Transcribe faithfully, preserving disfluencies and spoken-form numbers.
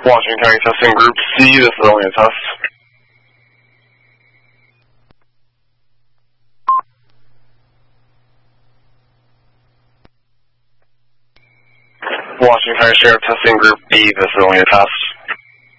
Washington County Testing Group C, this is only a test. Washington County Sheriff Testing Group B, this is only a test.